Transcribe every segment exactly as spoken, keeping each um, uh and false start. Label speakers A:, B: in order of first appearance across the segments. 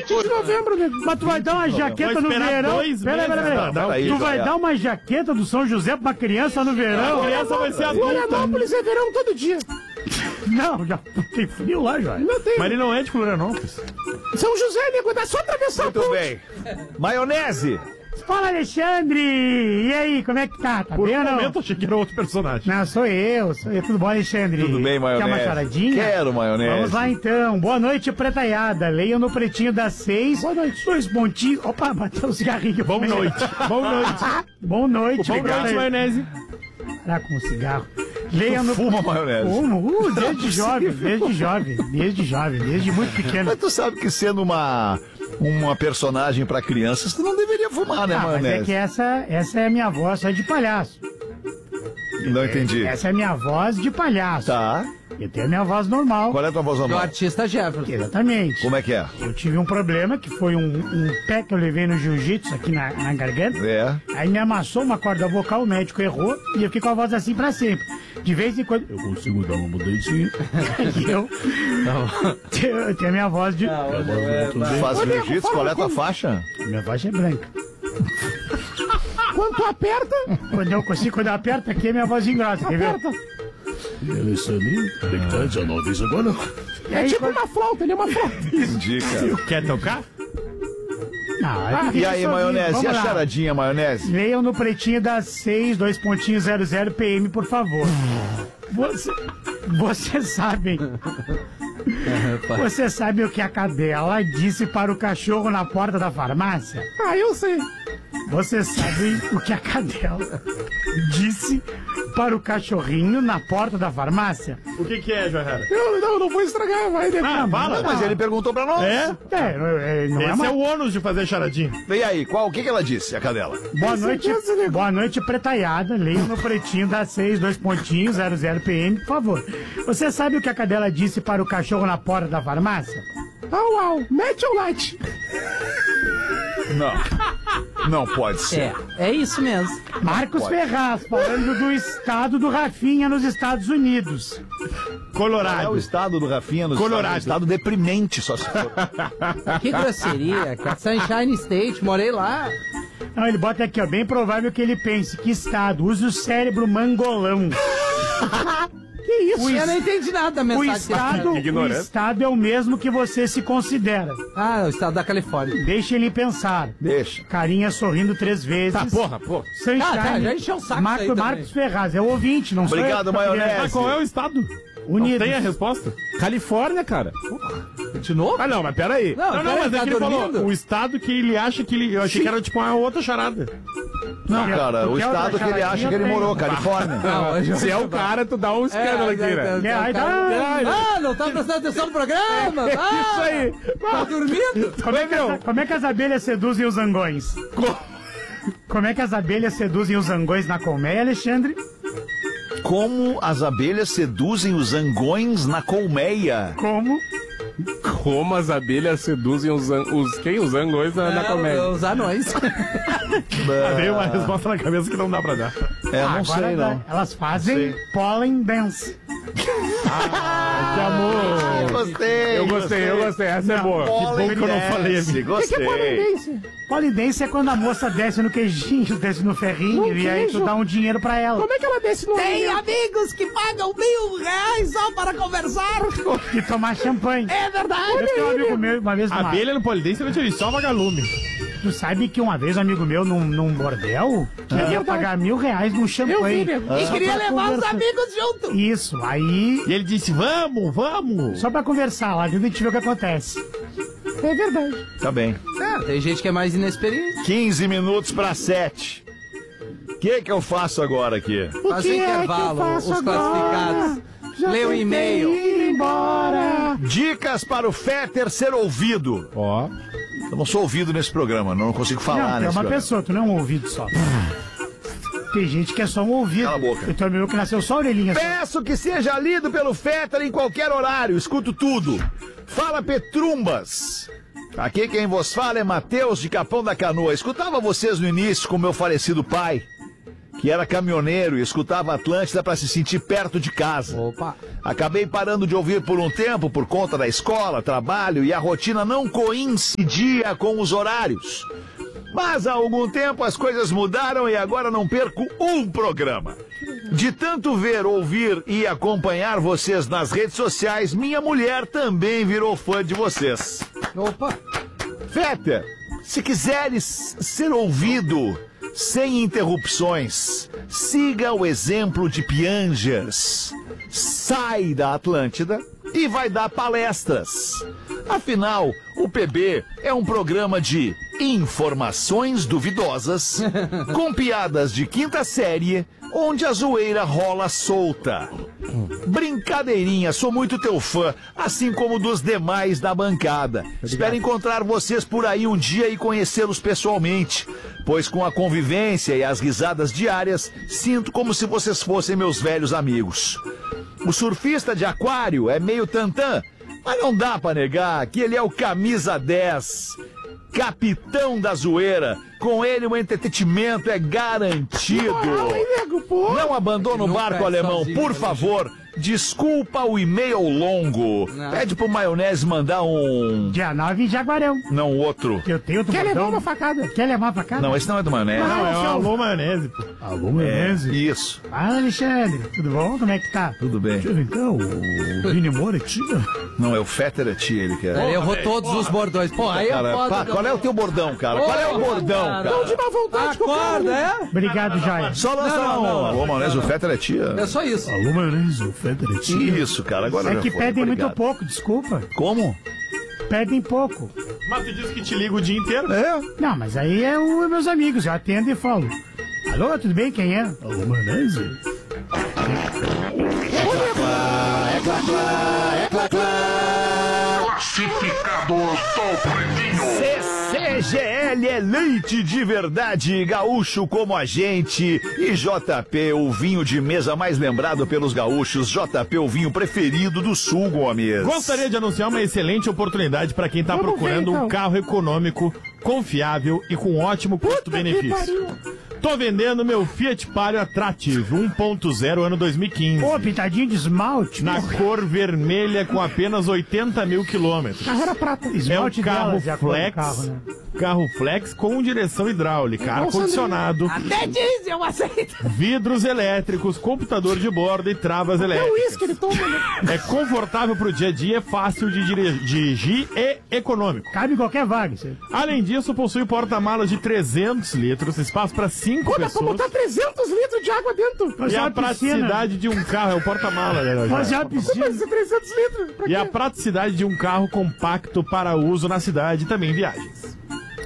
A: vinte de novembro, né?
B: Mas tu vai dar uma jaqueta no verão. Pera, pera, pera. Tu vai dar uma jaqueta do São José pra uma criança no verão?
A: A criança vai ser adulta. Florianópolis é verão todo dia.
B: Não, já tem frio lá, Joia.
A: Não tem.
C: Mas ele não é de Florianópolis.
A: São José, nego, dá só atravessar a ponte.
D: Muito bem. Maionese.
B: Fala, Alexandre! E aí, como é que tá? Tá
C: Por
B: bem
C: um
B: ou não?
C: momento eu achei que era outro personagem.
B: Não, sou eu, sou eu. Tudo bom, Alexandre?
D: Tudo bem, maionese?
B: Quer uma charadinha?
D: Quero maionese.
B: Vamos lá, então. Boa noite, pretaiada. Leiam no pretinho das seis.
A: Boa noite.
B: Dois pontinhos. Opa, bateu um cigarrinho.
C: Boa noite. Boa noite.
B: Boa noite.
C: Boa noite, maionese.
B: Parar com um cigarro. Leiam no...
D: Fuma maionese.
B: Fumo, uh, desde jovem, desde jovem, desde jovem, desde muito pequeno.
D: Mas tu sabe que sendo uma, uma personagem pra crianças, tu não deveria fumar, né,
B: Ah, mas
D: maionese?
B: é que essa, essa é a minha voz só de palhaço.
D: Não entendi.
B: Essa é a minha voz de palhaço.
D: Tá.
B: Eu tenho a minha voz normal.
D: Qual é a tua voz
E: Do
D: normal?
E: artista Jefferson.
B: Exatamente.
D: Como é que é?
B: Eu tive um problema, que foi um, um pé que eu levei no jiu-jitsu aqui na, na garganta.
D: É.
B: Aí me amassou uma corda vocal, o médico errou, e eu fiquei com a voz assim pra sempre. De vez em quando, eu consigo dar uma mudadinha. E eu, eu, eu tenho a minha voz de...
D: Faz jiu-jitsu, qual é a tua faixa?
B: Minha voz é branca.
A: Quando tu aperta,
B: Quando eu consigo, quando eu aperto aqui, a minha voz engrossa, quer ver?
A: aperta.
B: Alexandre, conectante, eu não aviso agora não. E
A: É
B: aí,
A: tipo
B: quando...
A: uma flauta, ele é uma flauta.
D: Entendi, cara.
C: Quer tocar?
B: Não, é porque
D: E
B: eu
D: aí,
B: sou
D: maionese?
B: vivo.
D: E a
B: Vamos lá.
D: charadinha, maionese?
B: Leiam no pretinho das seis, dois pontinhos zero zero P M, por favor. Você, vocês sabem. Você sabe o que a cadela disse para o cachorro na porta da farmácia?
A: Ah, eu sei.
B: Você sabe o que a cadela disse para o cachorrinho na porta da farmácia?
C: O que que é, Joel?
A: Eu não, não vou estragar, vai, nego.
C: Ah, fala.
D: Mas ele perguntou pra nós.
C: É?
B: É, não é, não é
C: Esse
B: uma...
C: é o ônus de fazer charadinha.
D: E aí, qual, o que, que ela disse, a cadela?
B: Boa noite,
A: certeza, nego.
B: boa noite, pretaiada. Leiam no pretinho da seis, dois pontinhos, zero zero P M, por favor. Você sabe o que a cadela disse para o cachorro na porta da farmácia?
A: Au, au, mete o light.
D: Não. Não pode ser.
E: É, é isso mesmo.
B: Marcos
D: Pode.
B: Ferraz, falando do estado do Rafinha nos Estados Unidos.
D: Qual é
C: Colorado.
D: o estado do Rafinha? No
C: Colorado.
D: Estado deprimente, só se for.
E: Que grosseria, cara. Sunshine State, morei lá.
B: Não, ele bota aqui, ó, bem provável que ele pense, que estado? Use o cérebro mangolão.
A: Que isso?
B: O,
E: Eu
B: es-
E: não entendi nada da
B: o
E: mensagem.
B: estado, o
C: Ignorante.
B: estado é o mesmo que você se considera.
E: Ah, o estado da Califórnia.
B: Deixa ele pensar.
D: Deixa.
B: Carinha sorrindo três vezes.
C: Tá, porra, porra.
B: Sunshine.
E: Ah, tá, já encheu o saco
B: Marco,
E: isso aí também.
B: Marcos Ferraz, é o ouvinte, não sou eu.
D: Obrigado,
B: que tô querendo.
D: maionese.
C: Ah, qual é o estado?
B: Unidos.
C: Não tem a resposta?
F: Califórnia, cara.
E: De novo?
F: Ah, não, mas peraí.
E: Não,
C: Não, não,
E: peraí,
C: mas é
E: tá
C: que ele
E: dormindo?
C: falou o estado que ele acha que ele... Eu achei que era tipo uma outra charada.
D: Não, cara,
B: tu
D: o
B: quer
D: estado
B: outra
D: que ele acha
B: charadinha?
D: que ele
B: Eu
D: morou,
B: tenho.
D: Califórnia.
E: Não, eu-
F: Se é o cara, tu dá um escândalo aqui, né?
B: É, aí dá-
E: Ah, não tá prestando atenção no programa? Ah,
F: Isso aí.
E: tá dormindo?
B: Como é, que as, como é que as abelhas seduzem os zangões? Como é que as abelhas seduzem os zangões na colmeia, Alexandre?
D: Como as abelhas seduzem os zangões na colmeia.
B: Como?
F: Como as abelhas seduzem os, an- os quem? Os angões na, na
E: É,
F: comédia.
E: Os anões.
C: Veio uma resposta na cabeça que não dá pra dar.
D: É, não
B: Agora
D: sei,
B: dá-
D: não.
B: Elas fazem
D: Sei.
B: pollen dance.
C: Que amor.
D: Gostei.
F: Eu gostei, eu gostei. Essa é boa.
C: Que bom que eu não falei, amigo.
A: O que, que é
D: Gostei.
A: polidência?
B: Pollen dance é quando a moça desce no queijinho, desce no ferrinho,
A: No
B: e aí tu
A: queijo?
B: dá um dinheiro pra ela.
A: Como é que ela desce no
E: Tem
A: alimento?
E: amigos que pagam mil reais só para conversar.
B: E tomar champanhe.
E: É verdade.
B: Eu tenho um amigo meu, uma vez numa...
C: Abelha no polidense não tinha só vagalume.
B: Tu sabe que uma vez um amigo meu num, num bordel queria pagar mil reais num champanhe.
A: Eu vi, nego.
E: E
B: Só
E: queria
B: pra
E: levar os
B: conversar.
E: amigos junto.
B: Isso, aí...
C: E ele disse, vamos, vamos.
B: Só pra conversar lá, dentro a gente vê o que acontece.
A: É verdade.
D: Tá bem.
E: É, tem gente que é mais inexperiente.
D: quinze minutos para sete. O que que eu faço agora aqui?
A: O
E: Faz o
A: que é que eu
E: intervalo,
A: faço
E: os
A: agora?
E: classificados.
A: Já
E: Lê o
A: tentei
E: e-mail.
A: ir embora.
D: Dicas para o Féter ser ouvido.
F: Ó.
D: Eu não sou ouvido nesse programa, não consigo falar
B: Não, tu é
D: nesse
B: uma
D: programa.
B: pessoa, tu não é um ouvido só. Tem gente que é só um ouvido.
D: Cala a boca.
B: Eu tenho um amigo que nasceu só a orelhinha. Só.
D: Peço que seja lido pelo Féter em qualquer horário. Escuto tudo. Fala, Petrumbas. Aqui quem vos fala é Matheus de Capão da Canoa. Escutava vocês no início com meu falecido pai, que era caminhoneiro e escutava Atlântida para se sentir perto de casa.
E: Opa.
D: Acabei parando de ouvir por um tempo por conta da escola, trabalho e a rotina não coincidia com os horários. Mas há algum tempo as coisas mudaram e agora não perco um programa. De tanto ver, ouvir e acompanhar vocês nas redes sociais, minha mulher também virou fã de vocês.
E: Opa.
D: Fetter, se quiseres ser ouvido sem interrupções, siga o exemplo de Piangers. Sai da Atlântida e vai dar palestras. Afinal, o P B é um programa de informações duvidosas, com piadas de quinta série, onde a zoeira rola solta. Brincadeirinha, sou muito teu fã, assim como dos demais da bancada. Espero encontrar vocês por aí um dia e conhecê-los pessoalmente, pois com a convivência e as risadas diárias, sinto como se vocês fossem meus velhos amigos. O surfista de aquário é meio tantã, mas não dá pra negar que ele é o camisa dez, capitão da zoeira. Com ele o entretenimento é garantido. Não abandona o barco, alemão, por favor. Desculpa o e-mail longo.
E: Não.
D: Pede pro Maionese mandar um...
B: Dia nove em Jaguarão.
D: Não, outro.
B: Eu tenho outro
A: Quer
B: botão.
A: levar uma facada?
B: Quer levar uma facada?
D: Não, esse não é do Maionese.
C: Não, é
B: seu-
C: o alô maionese, pô.
B: Alô, beleza?
D: Isso,
B: Fala, Alexandre. Tudo bom? Como é que tá?
D: tudo bem.
B: Deixa eu ver então. O Vini Moura, tia.
D: Não, é o Fetter, é tia, ele quer.
E: Ele errou todos os bordões. Pô, aí é
D: Cara,
E: foda.
D: pá, qual é o teu bordão, cara? Qual é o bordão, cara?
A: Não, de má vontade que eu
E: Acorda,
A: quero.
E: é?
B: Obrigado, Jair.
D: Só lança
E: Não, não,
D: lá
E: não,
D: um... Ô, Maionese, o Fetter é tia.
E: É só isso.
B: Alô, maionese, o Fetter é tia.
D: Isso, cara, agora
B: É
D: já
B: que
D: foi,
B: pedem
D: obrigado.
B: muito pouco, desculpa.
D: Como?
B: Pedem pouco.
C: Mas tu disse que te liga o dia inteiro.
D: É?
B: Não, mas aí é os meus amigos. Eu atendo e falo. Alô, tudo bem? Quem é? Alô, maionese.
D: C C G L é leite de verdade, gaúcho como a gente. E J P, o vinho de mesa mais lembrado pelos gaúchos. J P, o vinho preferido do sul, Gomes.
C: Gostaria de anunciar uma excelente oportunidade para quem está
A: Vamos
C: procurando
A: ver, então.
C: um carro econômico, confiável e com ótimo custo-benefício. Tô vendendo meu Fiat Palio Attractive um ponto zero ano dois mil e quinze.
B: Pô, pitadinho de esmalte.
C: Na cor vermelha com apenas oitenta mil quilômetros.
A: Carro era prata.
C: É um
B: Esmalte
C: carro
B: delas, é a cor do
C: flex,
B: carro, né?
C: carro flex com direção hidráulica, ar-condicionado,
A: Até diesel, aceita.
C: vidros elétricos, computador de bordo e travas
A: É o
C: elétricas.
A: uísque, ele toma, né?
C: É confortável pro dia a dia, é fácil de dire- dirigir e econômico.
B: Cabe em qualquer vaga, isso aí.
C: Além disso, possui porta-malas de trezentos litros, espaço para cinco
A: Pô, dá pra
C: pessoas.
A: botar trezentos litros de água dentro.
C: E
B: Fazer
C: a
B: uma piscina.
C: praticidade de um carro, é o porta-mala, né?
B: Fazer uma
A: Mas
B: piscina.
A: esses trezentos litros. Pra
C: E
A: quê?
C: a praticidade de um carro compacto para uso na cidade e também em viagens.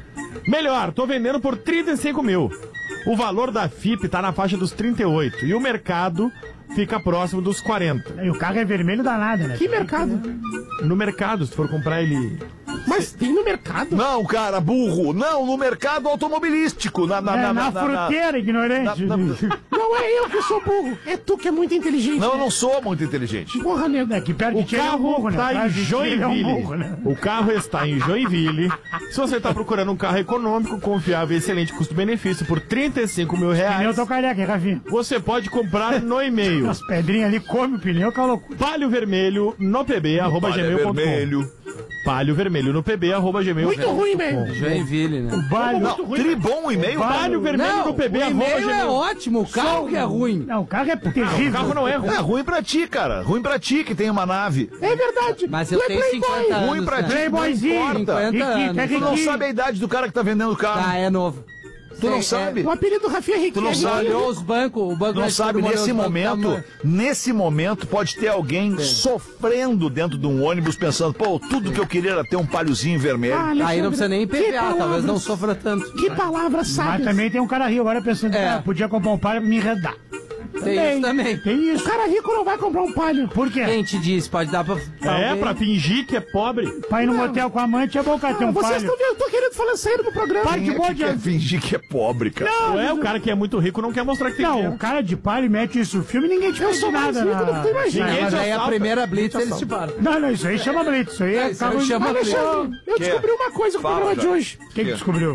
C: Melhor, tô vendendo por trinta e cinco mil. O valor da F I P tá na faixa dos trinta e oito e o mercado fica próximo dos quarenta.
B: E o carro é vermelho danado, né?
A: Que mercado?
C: No mercado, se for comprar ele...
A: Mas tem no mercado?
D: Não, cara, burro. Não, no mercado automobilístico. Na, na,
B: É,
D: na,
B: na,
D: na-
B: fruteira, ignorante.
D: na- na-
A: Não é eu que sou burro. É tu que é muito inteligente.
D: Não, eu não sou muito inteligente.
A: Porra, nego.
B: É que perto
C: O
B: de ti ele é um
C: carro
B: burro, né?
C: está em
B: Atrás de ti ele é um
C: Joinville.
B: burro, né?
C: O carro está em Joinville. Se você está procurando um carro econômico, confiável e excelente custo-benefício por trinta e cinco mil
B: Pneu
C: reais,
B: tô careca, hein, Rafinha?
C: você pode comprar no e-mail
B: As pedrinhas ali comem o pneu, que é uma loucura.
C: palio vermelho no pb arroba
D: Palha
C: gmail ponto com.
D: vermelho.
C: Palio vermelho no pb arroba gmail ponto com.
A: Muito ruim, velho.
E: Joinville, né?
B: Balho.
D: Não, tribom o e-mail.
C: Palio vermelho
E: Não,
C: no pb
E: o
C: arroba
E: e-mail é
C: gmail.
E: ótimo, o carro que é ruim.
B: Não, o carro é terrível.
C: O carro não é ruim.
D: É ruim pra ti, cara. Ruim pra ti que tem uma nave.
A: É verdade.
E: Mas
A: Tu
E: eu
A: é
E: tenho
A: playboy.
E: cinquenta anos,
D: Ruim pra
E: né?
D: ti.
B: Playboyzinho.
D: Não importa.
E: cinquenta
B: Riquinho, é
E: anos.
D: Tu não
B: riquinho.
D: sabe a idade do cara que tá vendendo o carro.
E: Tá, é novo.
D: Tu não
E: É,
D: sabe.
A: O apelido do Rafinha é Riquinho.
D: Tu não
A: é
D: sabe.
A: Riquinho.
E: Olhou os bancos, o banco
D: Tu não
E: lá de
D: sabe,
E: todo mundo
D: nesse
E: olhou os bancos,
D: momento,
E: tá,
D: nesse momento pode ter alguém sofrendo dentro de um ônibus pensando, pô, tudo que eu queria era ter um palhozinho vermelho.
A: Ah,
E: mas- Aí
A: Alexandre,
E: não precisa nem
A: que
E: I P V A, talvez
A: palavras-
E: não sofra tanto.
A: Que palavras
B: Mas
A: sábias.
B: também tem um cara rico agora pensando que
E: É.
B: ah, podia comprar um palho pra me enredar.
E: Tem isso também.
B: Tem
A: O
B: isso.
A: cara rico não vai comprar um palio.
B: Por quê?
E: Quem te disse? Pode dar pra...
C: É,
E: alguém.
C: pra fingir que é pobre.
B: Pra ir num motel com a amante é bom o cara ter um
A: Vocês
B: palho.
A: estão vendo? Eu tô querendo falar sério no programa.
B: Palho de
D: Quem é
B: boa
D: que quer
B: de...
D: fingir que é pobre, cara?
C: Não é o cara que é muito rico não quer mostrar que tem
B: Não,
C: dinheiro.
B: o cara de palho mete isso no filme e ninguém te
A: Eu
B: faz
A: sou mais
B: nada.
A: rico do que tu
B: Na...
A: imagina.
C: Ninguém
E: Mas
C: te
E: aí a
C: assalta.
E: primeira blitz eles te param.
B: Não, não, isso aí chama blitz. Isso aí é
E: Isso
B: carro
E: aí chama
B: de...
E: blitz.
A: Alexandre, eu
D: Que?
A: descobri uma coisa com o
D: Fala,
A: programa de
D: cara.
A: hoje.
B: O que que descobriu?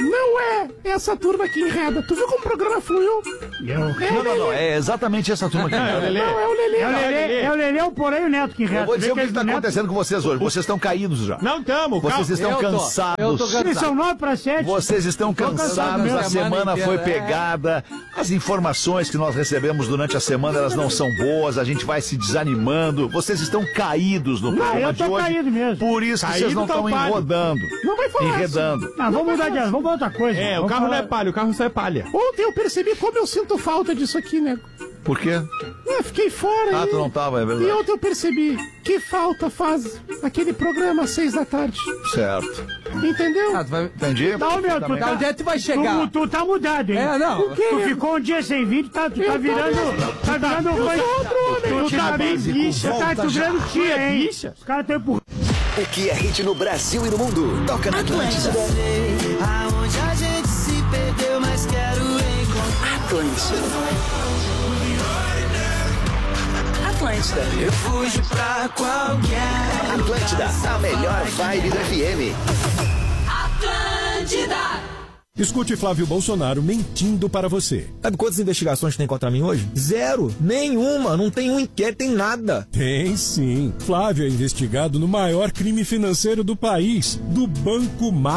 A: Não é essa turma que enreda. Tu viu como o programa fluiu?
B: Eu...
A: É
D: Não,
A: o
D: não, não.
A: Lelê.
D: É exatamente essa turma aqui.
C: Não, é o Lelê.
A: Não, é o Lelê.
B: É o Lelê, é o Lelê, o Porém e o Neto que enreda.
D: Eu vou dizer
B: Vê
D: o que
B: eles
D: está
B: do Neto-
D: acontecendo com vocês hoje. Vocês estão caídos já.
C: Não tamo,
D: Vocês
C: calma.
D: estão
E: Eu tô.
D: cansados.
E: Eu tô cansado.
B: Eles são nove para sete.
D: Vocês estão cansados,
E: cansado
D: a
E: mesmo.
D: semana
E: Semana
D: foi
E: inteira, é.
D: pegada, as informações que nós recebemos durante a semana, elas não são boas, a gente vai se desanimando, vocês estão caídos no programa
B: eu
D: de
B: tô
D: hoje,
B: caído mesmo.
D: por isso que
C: Caído
D: vocês não
C: tá
D: estão
C: o palio.
D: enrodando,
A: Não vai falar
D: enredando.
B: Não, vamos mudar de vamos pra outra coisa.
C: É, o
B: Vamos
C: carro não
B: falar-
C: é palha, o carro só é palha.
A: Ontem eu percebi como eu sinto falta disso aqui, nego.
D: Por quê?
A: Ah, fiquei fora
D: Ah,
A: aí.
D: tu não tava, é
A: E
D: verdade.
A: ontem eu percebi que falta faz aquele programa às seis da tarde.
D: Certo.
A: Entendeu?
E: Ah, tu vai...
D: Entendi?
B: Não, meu, tu
D: Também.
B: tá,
E: Onde é que tu vai chegar?
B: tu, tu tá mudado, hein?
E: É, não.
B: Tu ficou um dia sem vídeo, tá, tu tá
A: Eu
B: virando. Tá virando um
A: Eu sou outro homem.
B: Tu tá bem bicha, tá tu virando tia, hein? Os caras tão empurrando.
G: O que é hit no Brasil e no mundo? Toca na Atlântida.
H: Aonde a gente se perdeu, mas quero encontrar.
G: Atlântida. Atlântida.
H: Eu fujo pra qualquer.
G: Atlântida, a melhor vibe do F M.
H: Atlântida.
I: Escute Flávio Bolsonaro mentindo para você. Sabe quantas investigações tem contra mim hoje? Zero. Nenhuma. Não tem um inquérito, tem nada. Tem sim. Flávio é investigado no maior crime financeiro do país, do Banco Mar.